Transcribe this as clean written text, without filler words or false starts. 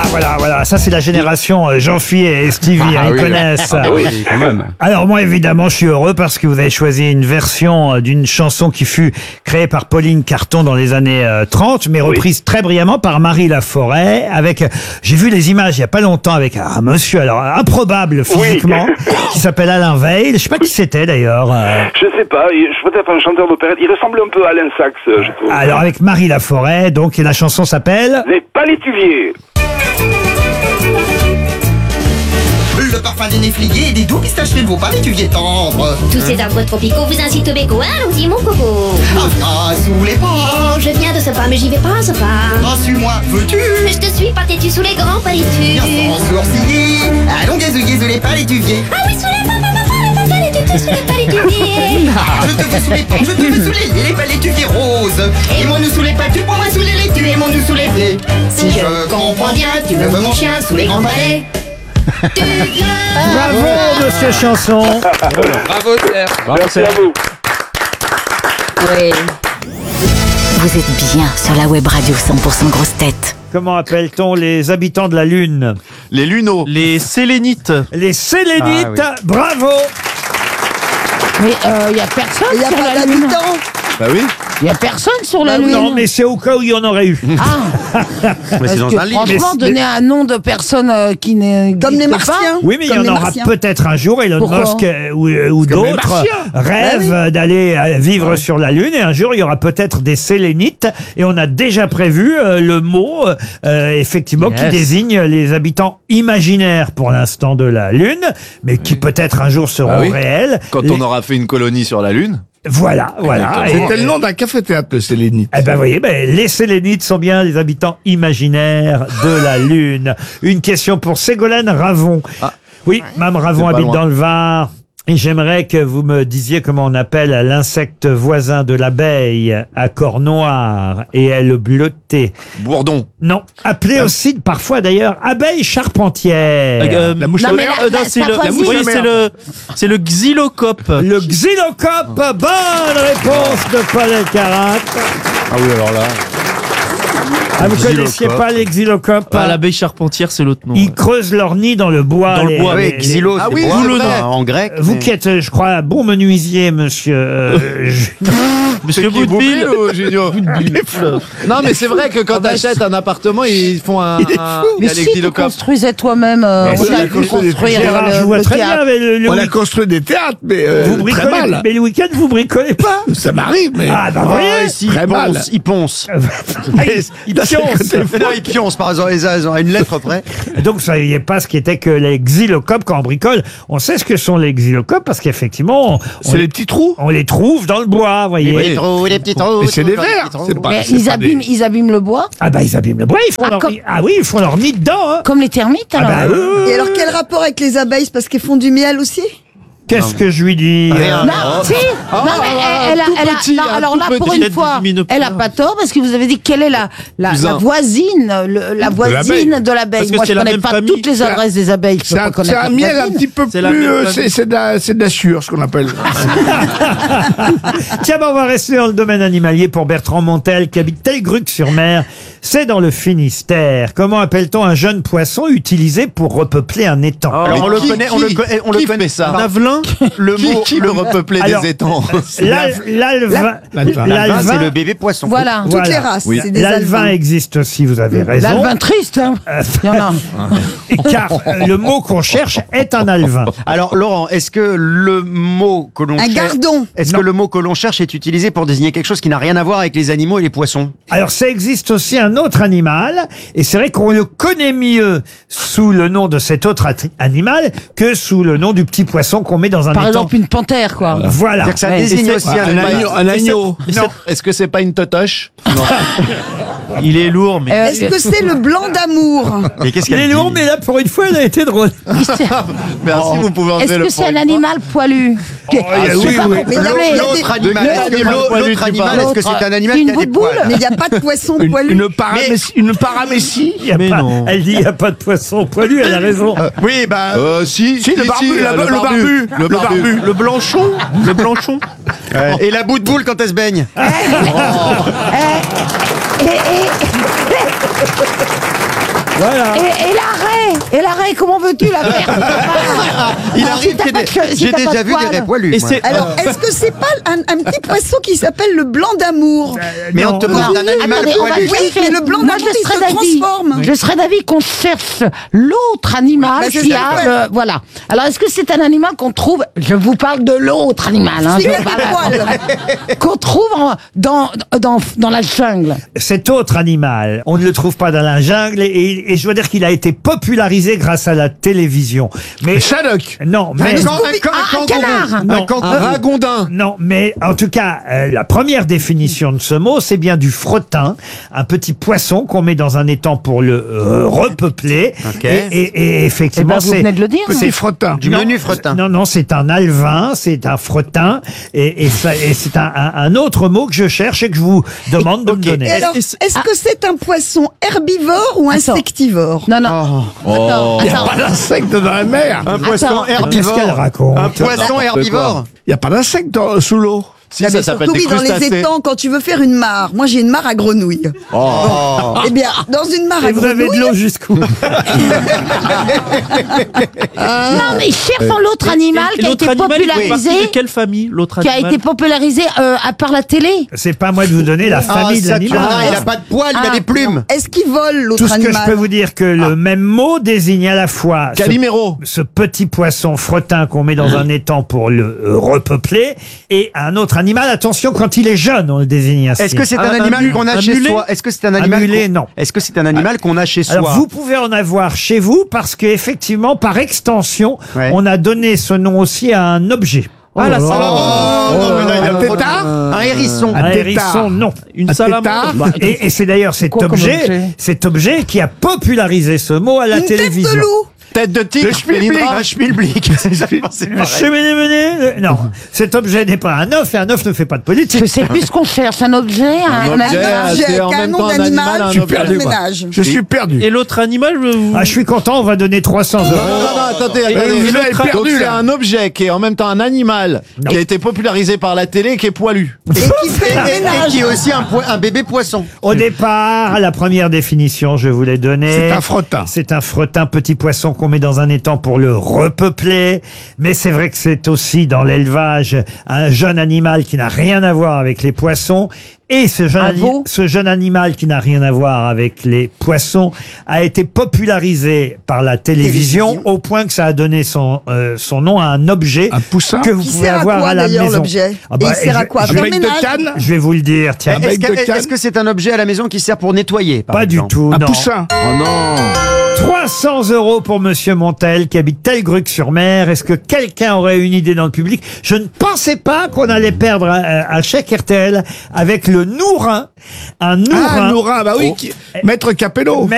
voilà, ça c'est la génération Jean-Phi et Stevie, ils connaissent. Oui, quand même. Alors moi évidemment je suis heureux parce que vous avez choisi une version d'une chanson qui fut créée par Pauline Carton dans les années 30, mais reprise très brillamment par Marie Laforêt avec, j'ai vu les images il y a pas longtemps avec un monsieur alors improbable physiquement qui s'appelle Alain Veil, je sais pas qui c'était d'ailleurs. Je sais pas, peut-être un chanteur d'opérette, il ressemble un peu à Alain Sachs, je trouve. Alors avec Marie Laforêt, donc et la chanson s'appelle Les Palétuviers. Le parfum des néfliers et des doux pistacheries de vos palétuviers tendres. Tous ces arbres tropicaux vous incitent au béco. Allons-y, mon coco. Ah, sous les pas. Je viens de ce pas, mais j'y vais pas, ce pas. Ah, suis-moi, veux-tu? Mais je te suis, pas têtu sous les grands Bien palétus. sans sourciller. Allons, gazou, les palétuviers. Ah oui, sous les palétuviers, sous les palétuviers. Je te veux sous les pans, je te veux sous les palétuviers roses. Aimons-nous sous les pâtes, pour moi sous les laitues, aimons-nous sous les blés. Si je comprends bien, tu me veux mon chien sous les grands palais. Tu viens. Bravo monsieur Chanson. Bravo, Serge. Merci à vous. Oui. Vous êtes bien sur la web radio 100% grosse tête. Comment appelle-t-on les habitants de la Lune? Les luneaux. Les Sélénites. Les Sélénites. Bravo. Mais il n'y a personne Il n'y a sur pas la Lune. d'habitants. Bah oui. Il n'y a personne sur la Lune. Non, mais c'est au cas où il y en aurait eu. Ah, Mais c'est dans un livre. franchement, donner un nom de personne qui n'est Comme les n'existe pas. Martiens. Oui, mais il y Comme en les aura Martiens. peut-être un jour. Elon Pourquoi Musk ou d'autres rêvent d'aller vivre sur la Lune. Et un jour, il y aura peut-être des Sélénites. Et on a déjà prévu le mot, effectivement, qui désigne les habitants imaginaires pour l'instant de la Lune, mais qui peut-être un jour seront Ah oui. réels. Quand on aura fait une colonie sur la Lune. Voilà. Et- C'était le nom d'un café-théâtre, le Sélénite. Eh ben, vous voyez, les Sélénites sont bien les habitants imaginaires de la Lune. Une question pour Ségolène Ravon. Oui, Mme Ravon C'est pas habite loin. dans le Var. Et j'aimerais que vous me disiez comment on appelle l'insecte voisin de l'abeille à corps noir et aile bleutée. Bourdon. Non, appelé aussi parfois d'ailleurs abeille charpentière. La mouche Non, à mais mer. la c'est le, Sarkozy. oui, c'est le xylocope. Le xylocope, bonne réponse de Paul Elkarat. Ah oui, alors là. Ah, vous connaissiez pas les xylocopes? Ah, l'abeille charpentière, c'est l'autre nom. Ils creusent leur nid dans le bois. Dans le bois, les- Xylo, les- c'est oui, bois, c'est vrai. en grec. Vous mais- qui êtes, je crois, un bon menuisier, monsieur. Monsieur Qui est Boudeville. Boudeville, Junior Non, mais c'est vrai que quand t'achètes un appartement, ils font un. Il y Mais a les si tu xylocopes. construisais toi-même, Mais on si, a il pu construit des construire Gérard, je le, vois le très bien, théâtre. mais le On a week- construit des théâtres, mais vous très bricolez, mal. mais le week-end, vous bricolez pas. Ça m'arrive, mais... Ah, bah, vous voyez. Si, Très mal. Il ponce. Il Dans ce pionce. côté- Non, il pionce, par exemple, ils ont une lettre près. Donc, vous saviez pas ce qu'étaient que les xylocopes quand on bricole. On sait ce que sont les xylocopes parce qu'effectivement, C'est les petits trous. on les trouve dans le bois, vous voyez. Les trous, les petits trous. Mais c'est des vers. C'est pas- Mais c'est ils pas abîment, des- ils abîment le bois, Ah bah, ils abîment le bois, ils font Ah, leur comme- nid. Ah oui, ils font leur nid dedans, hein. comme les termites Ah alors. bah, Et alors, quel rapport avec les abeilles? C'est parce qu'elles font du miel aussi? qu'est-ce que je lui dis? Rien. Non, si. Non, mais elle a, tout elle a, petit, non, un alors tout là, pour petit, une peut-être fois, 10 minutes elle a pas tort parce que vous avez dit quelle est la voisine, la voisine de l'abeille. Parce que Moi, c'est je la connais même pas famille. toutes les adresses des abeilles. Je peux C'est pas un, connaître c'est un la miel un voisine. petit peu C'est la plus... même famille. c'est de la sure, ce qu'on appelle. Tiens, bah, on va rester dans le domaine animalier pour Bertrand Montel qui habite Telgruc-sur-Mer. C'est dans le Finistère. Comment appelle-t-on un jeune poisson utilisé pour repeupler un étang? Alors, on le connaît, on le connaît ça. Un avelin. Le mot, le repeupler Alors, des étangs. L'alvin. L'alvin, c'est le bébé poisson. Voilà. Toutes les races, c'est des L'alvin alvins. existe aussi, vous avez raison. L'alvin triste, hein. Il y en a. Car le mot qu'on cherche est un alvin. Alors, Laurent, est-ce que le mot que l'on Un cherche, gardon. est-ce que le mot que l'on cherche est utilisé pour désigner quelque chose qui n'a rien à voir avec les animaux et les poissons? Alors, ça existe aussi un autre animal, et c'est vrai qu'on le connaît mieux sous le nom de cet autre animal que sous le nom du petit poisson qu'on met dans un Par étang. exemple, une panthère, quoi. Voilà. C'est-à-dire que ça Ouais, désigne et aussi Un agneau. Un agneau. Non. Est-ce que c'est pas une totoche? Il est lourd, mais. Est-ce que c'est le blanc d'amour? Mais qu'est-ce Il qu'elle est dit? lourd, mais là, pour une fois, elle a été drôle. Merci, vous pouvez enlever Est-ce le que c'est point. un animal poilu? Je sais oui, pas oui. comment Mais vous non, l'appelez. mais L'autre animal, quel l'autre animal, est-ce que c'est un animal Une qui a des boule-boule. poils? Mais il n'y a pas de poisson poilu. Une paramécie. Il y a Mais pas- non. Elle dit il n'y a pas de poisson poilu, elle a raison. Oui, bah. Si, le barbu, le barbu. Le barbu. Le blanchon. Le blanchon. Et la bout de boule quand elle se baigne. Voilà. Et l'arrêt, comment veux-tu la faire? Il arrive, j'ai déjà vu des raies poilus. Et moi. c'est Alors, est-ce que c'est pas un petit poisson qui s'appelle le blanc d'amour? Mais on te non, parle d'un animal Attendez, on va poilu. Oui, mais le blanc Moi, d'amour, je il serais se d'avis. transforme. Je serais d'avis qu'on cherche l'autre animal Bah, c'est qui ça, a ouais. voilà. Alors, est-ce que c'est un animal qu'on trouve? Je vous parle de l'autre animal. Hein, Il je a vous des parle- poils. qu'on trouve dans la jungle. Cet autre animal, on ne le trouve pas dans la jungle et je dois dire qu'il a été popularisé grâce à la télévision. Mais Shadok. non, mais Un canard. non, Un ragondin. non, mais en tout cas, la première définition de ce mot, c'est bien du fretin, un petit poisson qu'on met dans un étang pour le repeupler. Ok. Et effectivement, Eh ben, vous c'est venez de le dire. Petit frottin. Du menu fretin. Non, c'est un alevin, c'est un fretin, et c'est un autre mot que je cherche et que je vous demande de me Et donner. alors, est-ce que c'est un poisson herbivore ou Attends. insectivore? Non, non. Attends, Il n'y a attends. pas d'insecte dans la mer. Un poisson Qu'est-ce qu'elle herbivore. raconte? Un poisson herbivore. Il n'y a pas d'insecte sous l'eau. Si, Ah, mais surtout, oui, dans les étangs, quand tu veux faire une mare. Moi, j'ai une mare à grenouilles. Oh. Eh bien, dans une mare à Et vous avez de grenouilles, l'eau jusqu'où? Non, mais cherchons l'autre animal qui a l'autre été animal, il fait partie popularisé. de quelle famille, l'autre Qui a animal? été popularisé à part la télé. C'est pas moi de vous donner la famille de ça, tu vois, l'animal. il a pas de poils, il a des plumes. est-ce qu'il vole l'autre Tout ce que animal? je peux vous dire que le même mot désigne à la fois Calimero. ce petit poisson fretin qu'on met dans un étang pour le repeupler et un autre animal. Attention, quand il est jeune, on le désigne ainsi. Est-ce que c'est un Un animal mule- qu'on a un chez mulet soi? Est-ce que c'est un animal mulet, qu'on- non. Est-ce que c'est un animal qu'on a chez soi? Alors vous pouvez en avoir chez vous parce qu'effectivement, par extension, Ouais. on a donné ce nom aussi à un objet. Ah, la Oh, salamandre. non, mais là, il a Un trop de- tétard. Un hérisson. Un tétard. hérisson, non. Une Un salamandre. tétard. Et c'est d'ailleurs cet objet qui a popularisé ce mot à la Une tête télévision. de loup? Tête de tigre. Le schmilblick. Un schmilblick. C'est pareil. Non, cet objet n'est pas un œuf et un œuf ne fait pas de politique. Je sais plus ce qu'on cherche. Un objet, un objet, animal. J'ai c'est en qu'un même nom temps un d'animal, animal, un tu objet. perds le ménage. Je suis perdu. Et l'autre animal, Ah, je suis content, on va donner 300 Non, euros. non, attendez, Et attendez. vous avez Donc, perdu, c'est là. un objet qui est en même temps un animal, Non. qui a été popularisé par la télé et qui est poilu. Et qui fait le Et ménage. qui est aussi un bébé poisson. Au départ, la première définition, je vous l'ai donnée. C'est un fretin. C'est un fretin, petit poisson qu'on met dans un étang pour le repeupler. Mais c'est vrai que c'est aussi dans l'élevage un jeune animal qui n'a rien à voir avec les poissons. Et ce Un veau. jeune animal qui n'a rien à voir avec les poissons a été popularisé par la télévision au point que ça a donné son nom à un objet Un poussin. que vous Qui pouvez sert à avoir quoi à la d'ailleurs maison. l'objet? Ah bah, Et il sert à quoi? Un Faire le bec de ménage? canne. Je vais vous le dire, tiens. Un bec de canne. Est-ce que c'est un objet à la maison qui sert pour nettoyer par Pas du exemple? tout, Un non. poussin. Oh non. 300 euros pour Monsieur Montel qui habite Telgruc-sur-Mer. Est-ce que quelqu'un aurait une idée dans le public? Je ne pensais pas qu'on allait perdre un chèque RTL avec le Nourin. Un Nourin. Ah, Noura, bah oui. Maître Capello.